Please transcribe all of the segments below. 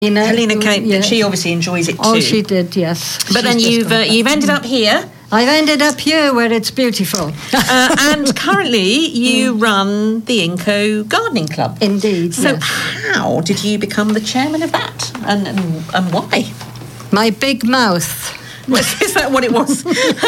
Helena came. Yeah. She obviously enjoys it too. Oh, she did, yes. But then you've ended up here. I've ended up here where it's beautiful. And currently you run the Inco Gardening Club. Indeed. So how did you become the chairman of that, and why? My big mouth. Is that what it was?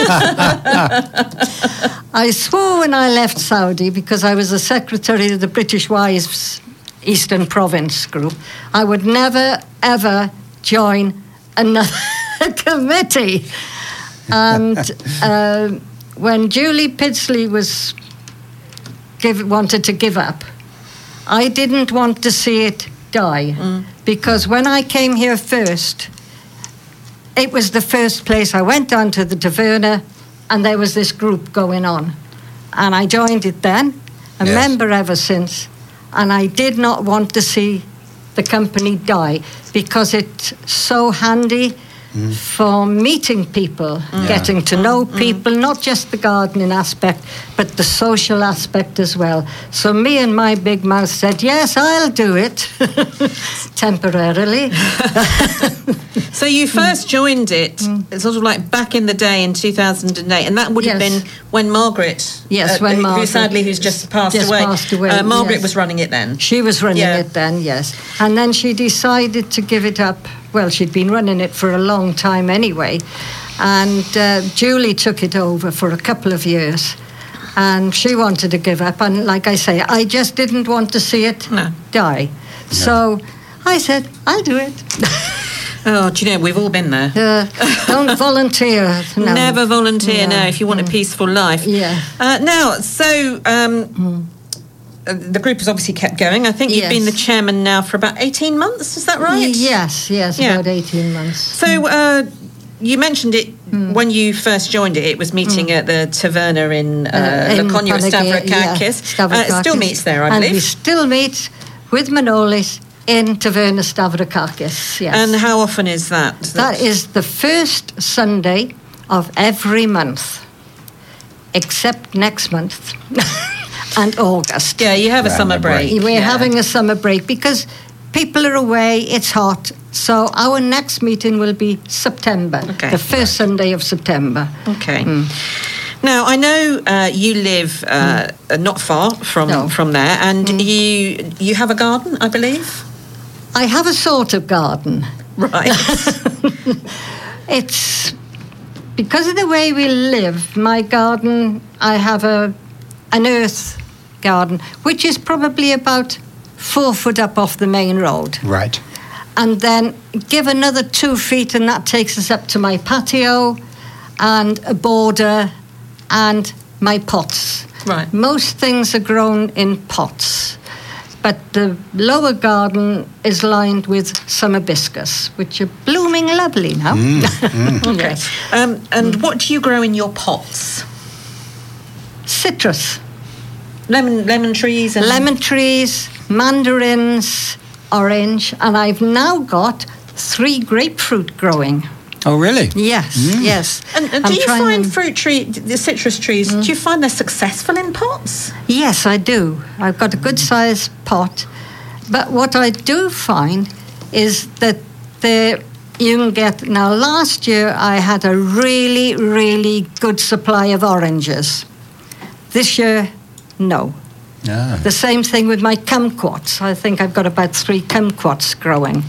I swore when I left Saudi, because I was the secretary of the British Wives Eastern Province group, I would never, ever join another committee. And when Julie Pidsley wanted to give up, I didn't want to see it die. Because when I came here first, it was the first place I went down to the Taverna, and there was this group going on. And I joined it then, a member ever since. And I did not want to see the company die, because it's so handy for meeting people, getting to know people, not just the gardening aspect, but the social aspect as well. So me and my big mouth said, yes, I'll do it, temporarily. So you first joined it sort of like back in the day in 2008, and that would have been when Margaret, when Margaret, who's just passed away. Margaret was running it then. She was running it then, yes. And then she decided to give it up. Well, she'd been running it for a long time anyway. And Julie took it over for a couple of years. And she wanted to give up. And like I say, I just didn't want to see it die. No. So I said, I'll do it. Oh, do you know, we've all been there. Don't volunteer. No. Never volunteer, no, if you want a peaceful life. Yeah. The group has obviously kept going. I think you've been the chairman now for about 18 months, is that right? Yes, about 18 months. So you mentioned it when you first joined it. It was meeting at the Taverna in Laconia at Stavrakakis. It still meets there, I believe. And we still meet with Manolis in Taverna Stavrakakis, yes. And how often is that? That is the first Sunday of every month, except next month. And August. Yeah, you have a summer break. We're having a summer break because people are away, it's hot. So our next meeting will be September, the first Sunday of September. Okay. Now, I know you live not far from there, and you have a garden, I believe? I have a sort of garden. Right. It's because of the way we live, my garden, I have an earth garden, which is probably about 4 foot up off the main road. Right. And then give another 2 feet, and that takes us up to my patio and a border and my pots. Right. Most things are grown in pots, but the lower garden is lined with some hibiscus, which are blooming lovely now. Okay. And what do you grow in your pots? Citrus. Lemon trees? Lemon trees, mandarins, orange, and I've now got 3 grapefruit growing. Oh, really? Yes, yes. And do you find the citrus trees, do you find they're successful in pots? Yes, I do. I've got a good-sized pot. But what I do find is that you can get... Now, last year I had a really, really good supply of oranges. This year, no. The same thing with my kumquats. I think I've got about 3 kumquats growing.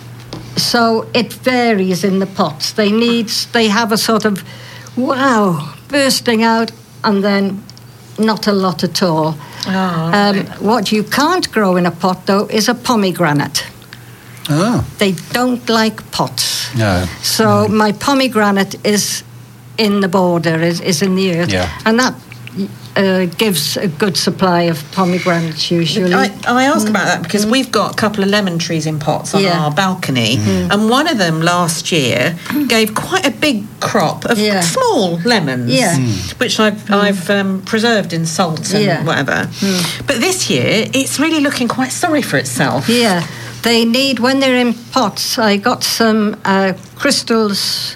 So it varies in the pots. They have a sort of, bursting out, and then not a lot at all. What you can't grow in a pot, though, is a pomegranate. Oh. They don't like pots. No. So my pomegranate is in the border, is in the earth. Yeah. And that gives a good supply of pomegranates usually. I ask about that because we've got a couple of lemon trees in pots on our balcony, and one of them last year gave quite a big crop of small lemons, which I've preserved in salt and whatever. But this year, it's really looking quite sorry for itself. Yeah, they need, when they're in pots, I got some crystals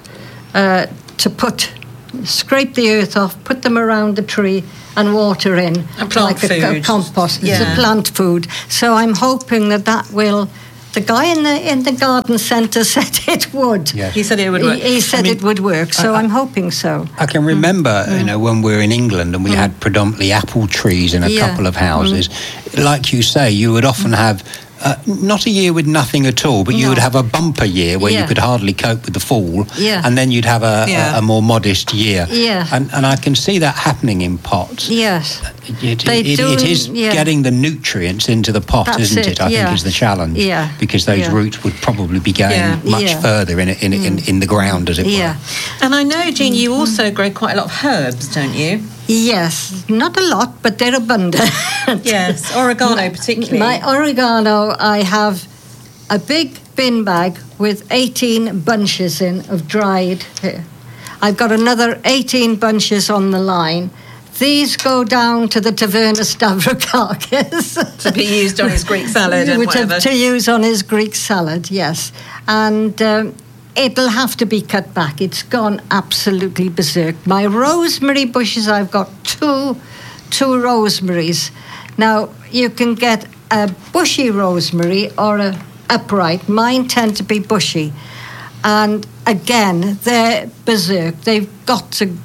to scrape the earth off, put them around the tree and water in. A plant food. A compost. It's a plant food. So I'm hoping that will the guy in the garden centre said it would. Yes. He said it would work. He said it would work, so I'm hoping so. I can remember, when we were in England and we had predominantly apple trees in a couple of houses. Like you say, you would often have not a year with nothing at all, but you would have a bumper year where you could hardly cope with the fall, and then you'd have a more modest year. Yeah. And I can see that happening in pots. Yes. It is getting the nutrients into the pot, isn't it? I think is the challenge. Yeah. Because those roots would probably be going much further in the ground, as it were. And I know, Jean, you also grow quite a lot of herbs, don't you? Yes, not a lot, but they're abundant. Yes, oregano particularly. My oregano, I have a big bin bag with 18 bunches in of dried. I've got another 18 bunches on the line. These go down to the Taverna Stavrakakis. To be used on his Greek salad and whatever. To use on his Greek salad, yes. And it'll have to be cut back. It's gone absolutely berserk. My rosemary bushes, I've got two rosemaries. Now, you can get a bushy rosemary or a upright. Mine tend to be bushy. And again, they're berserk. They've got to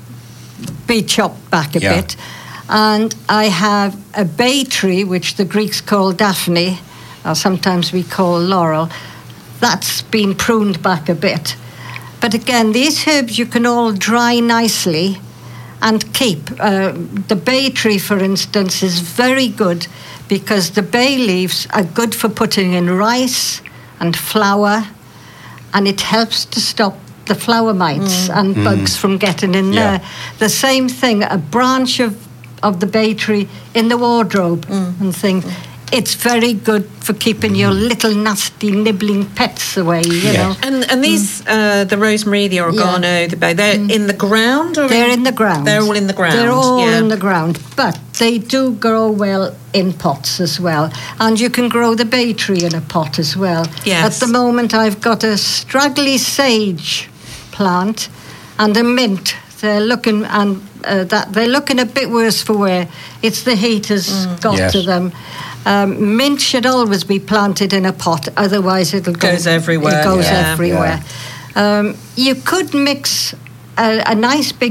be chopped back a bit. And I have a bay tree, which the Greeks call Daphne, or sometimes we call laurel. That's been pruned back a bit. But again, these herbs you can all dry nicely and keep. The bay tree, for instance, is very good because the bay leaves are good for putting in rice and flour, and it helps to stop the flower mites and bugs from getting in there. The same thing, a branch of the bay tree in the wardrobe and things. It's very good for keeping your little nasty nibbling pets away, you know. And these, the rosemary, the oregano, the bay, they're in the ground? Or they're in the ground. They're all in the ground. They're all in the ground, but they do grow well in pots as well. And you can grow the bay tree in a pot as well. Yes. At the moment, I've got a straggly sage plant and a mint. They're looking they're looking a bit worse for wear. It's the heat has got to them. Mint should always be planted in a pot, otherwise it goes everywhere. It goes everywhere. You could mix a nice big